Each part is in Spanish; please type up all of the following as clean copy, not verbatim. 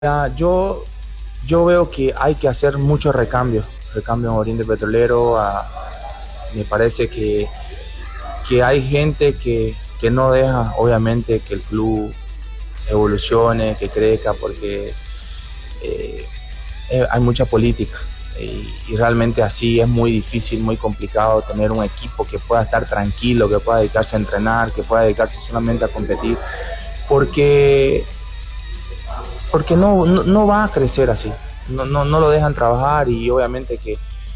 Yo veo que hay que hacer muchos recambios en Oriente Petrolero. Me parece que hay gente que no deja, obviamente, que el club evolucione, que crezca, porque eh, hay mucha política y realmente así es muy difícil, muy complicado tener un equipo que pueda estar tranquilo, que pueda dedicarse a entrenar, que pueda dedicarse solamente a competir, porque no va a crecer así, no lo dejan trabajar y obviamente que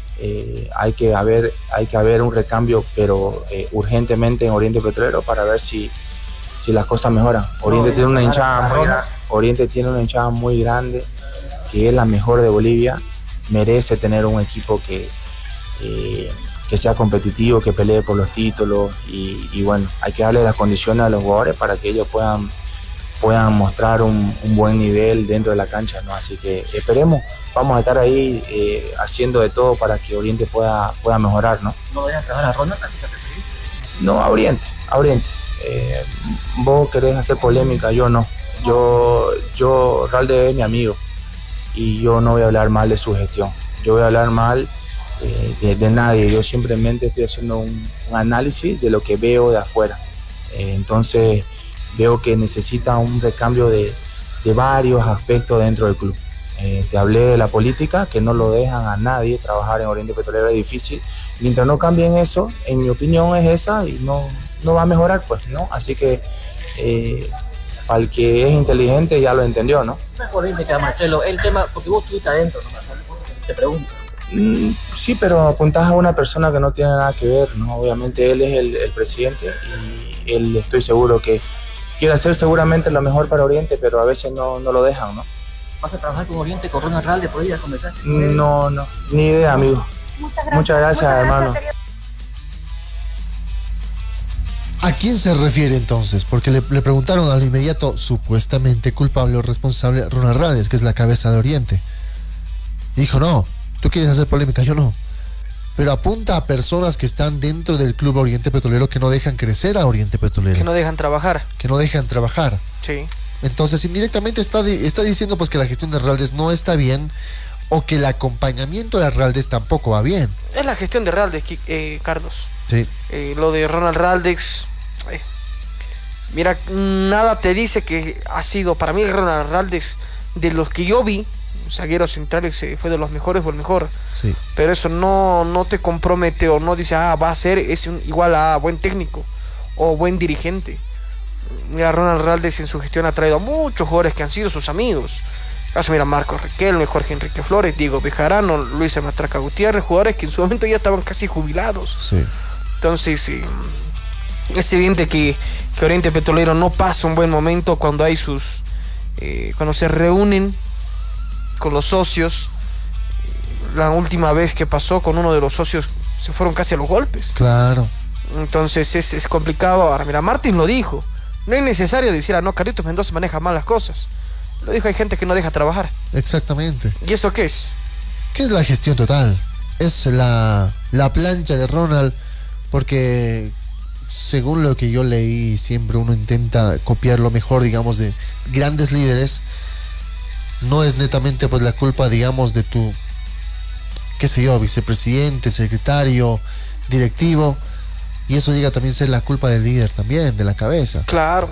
hay que haber un recambio, pero urgentemente en Oriente Petrolero para ver si las cosas mejoran. Oriente tiene una hinchada muy grande, que es la mejor de Bolivia, merece tener un equipo que sea competitivo, que pelee por los títulos y bueno, hay que darle las condiciones a los jugadores para que ellos puedan mostrar un buen nivel dentro de la cancha, ¿no? Así que esperemos, vamos a estar ahí haciendo de todo para que Oriente pueda mejorar, ¿no? ¿No dejan trabajar a Ronald, así te referís? No, a Oriente. Vos querés hacer polémica, yo no. Ralde es mi amigo y yo no voy a hablar mal de su gestión. Yo voy a hablar mal de nadie. Yo simplemente estoy haciendo un análisis de lo que veo de afuera. Entonces veo que necesita un recambio de varios aspectos dentro del club. Te hablé de la política, que no lo dejan a nadie trabajar en Oriente Petrolero, es difícil. Mientras no cambien eso, en mi opinión es esa y no va a mejorar, pues, ¿no? Así que para el que es inteligente ya lo entendió, ¿no? Mejor dime que Marcelo, el tema, porque vos estuviste adentro, ¿no, Marcelo? Te pregunto. Sí, pero apuntás a una persona que no tiene nada que ver, ¿no? Obviamente él es el presidente y él, estoy seguro que quiere hacer seguramente lo mejor para Oriente, pero a veces no lo dejan, ¿no? ¿Vas a trabajar con Oriente, con Ronald Ralde? ¿Podrías conversar? No, ni idea, amigo. Muchas gracias, hermano. ¿A quién se refiere entonces? Porque le preguntaron al inmediato, supuestamente culpable o responsable, Ronald Raldes, que es la cabeza de Oriente. Y dijo, no, tú quieres hacer polémica, yo no. Pero apunta a personas que están dentro del Club Oriente Petrolero que no dejan crecer a Oriente Petrolero. Que no dejan trabajar. Que no dejan trabajar. Sí. Entonces, indirectamente está diciendo pues que la gestión de Raldes no está bien o que el acompañamiento de Raldes tampoco va bien. Es la gestión de Raldes, Carlos. Sí. Lo de Ronald Raldes, mira, nada te dice que ha sido, para mí Ronald Raldes, de los que yo vi, zagueros centrales, fue de los mejores o el mejor. Sí. Pero eso no te compromete o no dice, va a ser igual a buen técnico o buen dirigente. Mira, Ronald Raldes en su gestión ha traído a muchos jugadores que han sido sus amigos. Caso, mira, Marcos Riquelme, Jorge Enrique Flores, Diego Bejarano, Luis Matraca Gutiérrez, jugadores que en su momento ya estaban casi jubilados. Sí. Entonces, es evidente que Oriente Petrolero no pasa un buen momento cuando hay cuando se reúnen con los socios. La última vez que pasó con uno de los socios se fueron casi a los golpes. Claro. Entonces es complicado. Ahora, mira, Martín lo dijo. No es necesario decir, no, Carlitos Mendoza maneja mal las cosas. Lo dijo, hay gente que no deja trabajar. Exactamente. ¿Y eso qué es? ¿Qué es la gestión total? Es la plancha de Ronald, porque según lo que yo leí, siempre uno intenta copiar lo mejor, digamos, de grandes líderes. No es netamente pues la culpa, digamos, de tu, qué sé yo, vicepresidente, secretario, directivo, y eso llega también a ser la culpa del líder también, de la cabeza. Claro.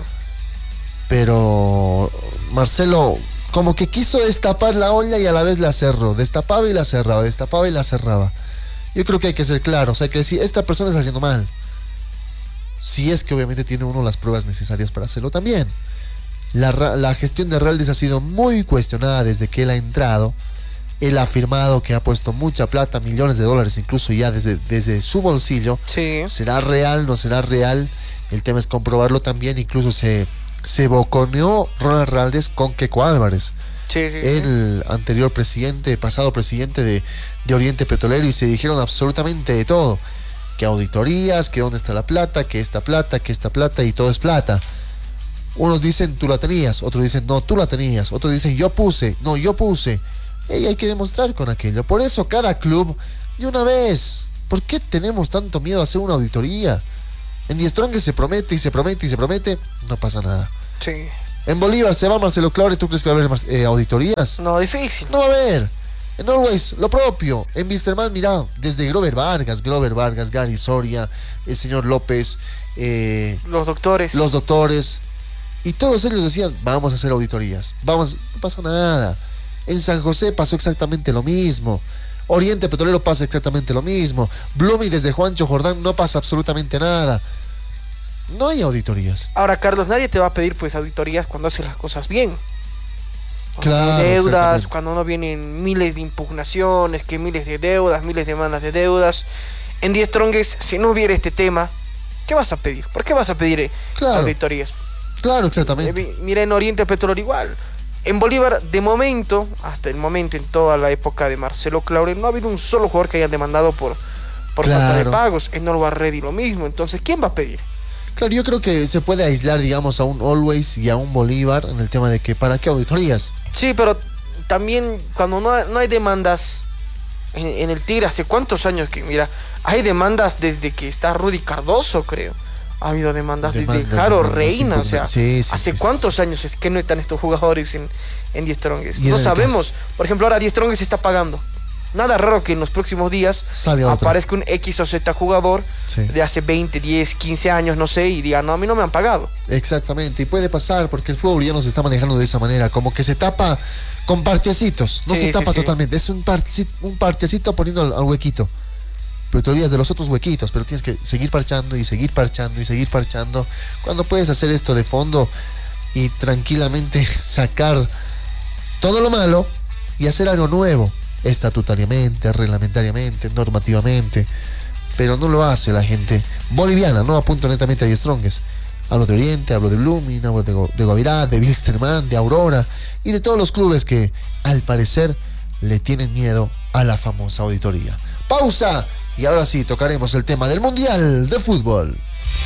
Pero Marcelo como que quiso destapar la olla y a la vez la cerró, destapaba y la cerraba, destapaba y la cerraba. Yo creo que hay que ser claros, hay que decir, esta persona está haciendo mal. Si es que obviamente tiene uno las pruebas necesarias para hacerlo también. La gestión de Raldes ha sido muy cuestionada desde que él ha entrado. Él ha afirmado que ha puesto mucha plata, millones de dólares, incluso ya desde su bolsillo. Sí. ¿Será real? ¿No será real? El tema es comprobarlo también. Incluso se boconeó Ronald Raldes con Keco Álvarez, Sí. el anterior presidente, pasado presidente de Oriente Petrolero, y se dijeron absolutamente de todo. Que auditorías, que dónde está la plata, que esta plata, y todo es plata. Unos dicen tú la tenías, otros dicen no, tú la tenías, otros dicen yo puse, no, yo puse. Y hay que demostrar con aquello. Por eso cada club, de una vez, ¿por qué tenemos tanto miedo a hacer una auditoría? En Die Strong se promete y se promete y se promete, no pasa nada. Sí. En Bolívar se va Marcelo Claure, ¿tú crees que va a haber auditorías? No, difícil. No va a haber. En Always, lo propio. En Wisterman, mira, desde Grover Vargas, Gary Soria, el señor López, Los doctores. y todos ellos decían, vamos a hacer auditorías. No pasa nada. En San José pasó exactamente lo mismo. Oriente Petrolero pasa exactamente lo mismo. Blumi desde Juancho Jordán no pasa absolutamente nada. No hay auditorías. Ahora, Carlos, nadie te va a pedir pues auditorías cuando haces las cosas bien. Claro, Deudas, exactamente. cuando no vienen miles de impugnaciones, que miles de deudas, miles de demandas de deudas. En Die Strongest, si no hubiera este tema, ¿qué vas a pedir? ¿Por qué vas a pedir Claro. auditorías? Claro, exactamente. Mira, en Oriente Petrolero igual. En Bolívar, de momento, hasta el momento, en toda la época de Marcelo Claure, no ha habido un solo jugador que haya demandado por falta de Claro. pagos. En Norba Ready lo mismo. Entonces, ¿quién va a pedir? Claro, yo creo que se puede aislar, digamos, a un Always y a un Bolívar en el tema de que ¿para qué auditorías? Sí, pero también cuando no hay demandas en el Tigre, ¿hace cuántos años que, mira, hay demandas desde que está Rudy Cardoso, creo? Ha habido demandas desde Jaro Reina, o sea, sí, ¿hace sí, cuántos sí. años es que no están estos jugadores en Die Strongest? Y en No el sabemos, por ejemplo, ahora Die Strongest está pagando. Nada raro que en los próximos días Salga otro. aparezca un X o Z jugador Sí. de hace 20, 10, 15 años, no sé, y diga, no, a mí no me han pagado. Exactamente, y puede pasar porque el fútbol ya no se está manejando de esa manera, como que se tapa con parchecitos, no Sí, se tapa sí, sí. totalmente, es un parchecito poniendo al huequito, pero te olvidas de los otros huequitos, pero tienes que seguir parchando y seguir parchando y seguir parchando, cuando puedes hacer esto de fondo y tranquilamente sacar todo lo malo y hacer algo nuevo, estatutariamente, reglamentariamente, normativamente, pero no lo hace la gente boliviana, no apunto netamente a Die Strongest. Hablo de Oriente, hablo de Blooming, hablo de Guavirá, de Wilstermann, de Aurora y de todos los clubes que al parecer le tienen miedo a la famosa auditoría. Pausa y ahora sí tocaremos el tema del Mundial de Fútbol.